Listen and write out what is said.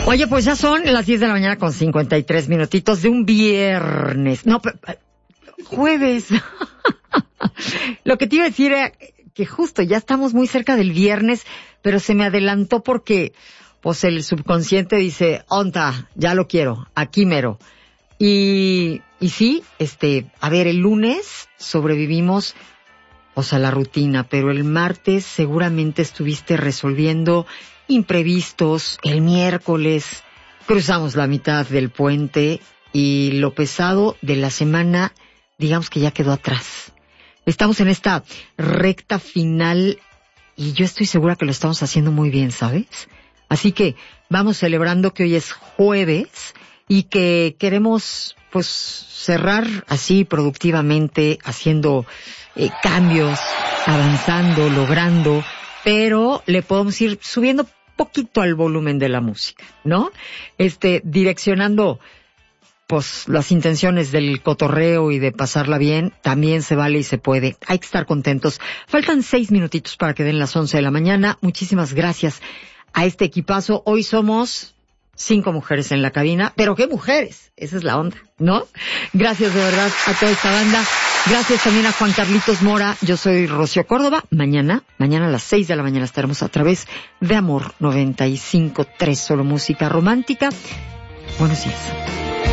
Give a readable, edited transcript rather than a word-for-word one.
Oye, pues ya son las 10 de la mañana con 53 minutitos de un viernes. No, jueves. Lo que te iba a decir era que justo ya estamos muy cerca del viernes, pero se me adelantó porque pues el subconsciente dice, onta, ya lo quiero, aquí mero. Y sí, a ver, el lunes sobrevivimos a la rutina, pero el martes seguramente estuviste resolviendo imprevistos. El miércoles cruzamos la mitad del puente y lo pesado de la semana, digamos que ya quedó atrás. Estamos en esta recta final y yo estoy segura que lo estamos haciendo muy bien, ¿sabes? Así que vamos celebrando que hoy es jueves y que queremos pues cerrar así productivamente, haciendo cambios, avanzando, logrando, pero le podemos ir subiendo poquito al volumen de la música, ¿no? Direccionando pues las intenciones del cotorreo y de pasarla bien, también se vale y se puede. Hay que estar contentos. Faltan 6 minutitos para que den las 11 de la mañana. Muchísimas gracias a este equipazo. Hoy somos 5 mujeres en la cabina, pero ¿qué mujeres? Esa es la onda, ¿no? Gracias de verdad a toda esta banda. Gracias también a Juan Carlitos Mora. Yo soy Rocío Córdoba. Mañana a las 6 de la mañana estaremos a través de Amor 95.3, solo música romántica. Buenos días.